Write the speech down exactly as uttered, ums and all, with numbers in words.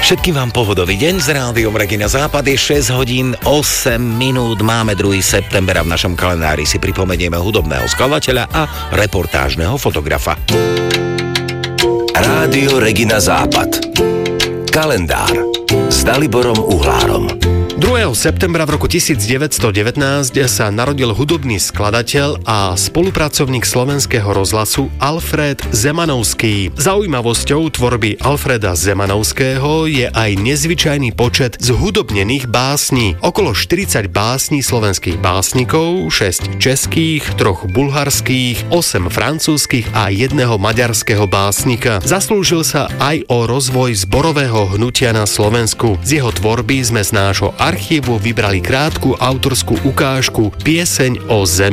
Všetkým vám pohodový deň s Rádiom Regina Západ. Je šesť hodín osem minút, máme druhého septembra. V našom kalendári si pripomenieme hudobného skladateľa a reportážneho fotografa. Rádio Regina Západ. Kalendár s Daliborom Uhlárom. druhého septembra v roku devätnásťstodevätnásť sa narodil hudobný skladateľ a spolupracovník Slovenského rozhlasu Alfred Zemanovský. Zaujímavosťou tvorby Alfreda Zemanovského je aj nezvyčajný počet zhudobnených básní. Okolo štyridsať básní slovenských básnikov, šesť českých, troch bulharských, osem francúzskych a jedného maďarského básnika. Zaslúžil sa aj o rozvoj zborového hnutia na Slovensku. Z jeho tvorby sme z nášho archívu vybrali krátku autorskú ukážku Pieseň o zemi.